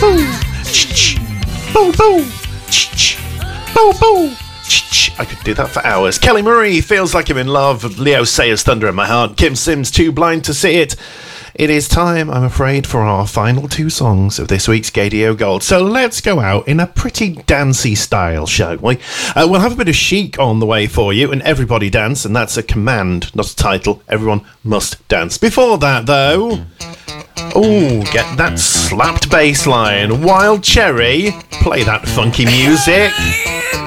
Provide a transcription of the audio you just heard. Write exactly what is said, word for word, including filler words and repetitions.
boo, ch-ch, boo boo, ch-ch, boo boo. I could do that for hours. Kelly Marie, Feels Like I'm in Love. Leo Sayers, Thunder in My Heart. Kim Sims, Too Blind to See It. It is time, I'm afraid, for our final two songs of this week's Gaydio Gold. So let's go out in a pretty dancey style, shall we? Uh, we'll have a bit of Chic on the way for you, and Everybody Dance, and that's a command, not a title. Everyone must dance. Before that, though... Oh, get that slapped bass line. Wild Cherry, play that funky music.